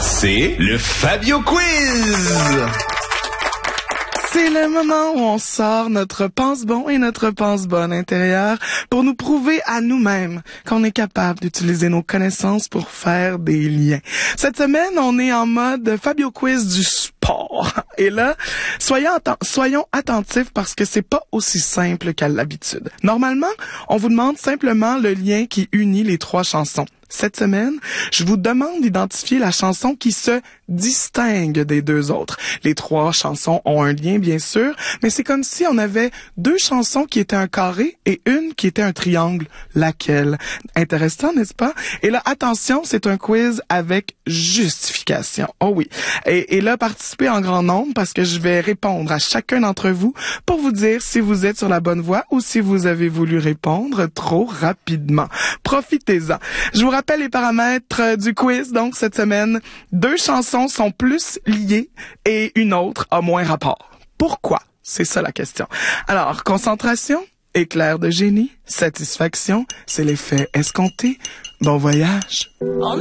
C'est le Fabio Quiz! C'est le moment où on sort notre pense-bon et notre pense-bonne intérieure pour nous prouver à nous-mêmes qu'on est capable d'utiliser nos connaissances pour faire des liens. Cette semaine, on est en mode Fabio Quiz du sport. Et là, soyons attentifs parce que c'est pas aussi simple qu'à l'habitude. Normalement, on vous demande simplement le lien qui unit les trois chansons. Cette semaine, je vous demande d'identifier la chanson qui se distingue des deux autres. Les trois chansons ont un lien, bien sûr, mais c'est comme si on avait deux chansons qui étaient un carré et une qui était un triangle. Laquelle? Intéressant, n'est-ce pas? Et là, attention, c'est un quiz avec justification. Oh oui. Et là, participez en grand nombre parce que je vais répondre à chacun d'entre vous pour vous dire si vous êtes sur la bonne voie ou si vous avez voulu répondre trop rapidement. Profitez-en. Je vous rappelle les paramètres du quiz. Donc, cette semaine, deux chansons sont plus liées et une autre a moins rapport. Pourquoi? C'est ça la question. Alors, concentration, éclair de génie, satisfaction, c'est l'effet escompté. Bon voyage.